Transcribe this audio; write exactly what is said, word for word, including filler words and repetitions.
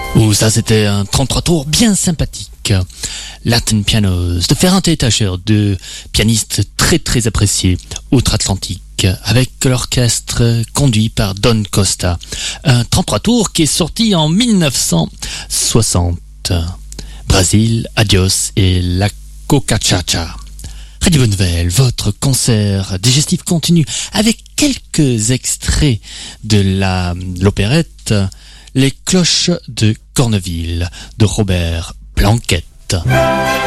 Oh, ça c'était un trente-trois tours bien sympathique. Latin Pianos de Ferrante et Tacher, deux pianistes très très appréciés outre-Atlantique, avec l'orchestre conduit par Don Costa. Un trente-trois tours qui est sorti en mille neuf cent soixante. Brasil, Adios et La Coca-Cha-Cha. Radio Bonne Nouvelle, votre concert digestif continue avec quelques extraits de la l'opérette Les cloches de Corneville de Robert Planquette.